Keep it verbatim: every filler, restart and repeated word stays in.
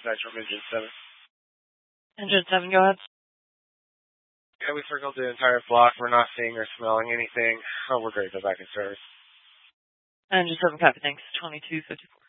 dispatch from engine seven. Engine seven, go ahead. Yeah, we circled the entire block. We're not seeing or smelling anything. Oh, we're great. Go back in service. Engine seven, copy. Thanks. twenty-two fifty-four.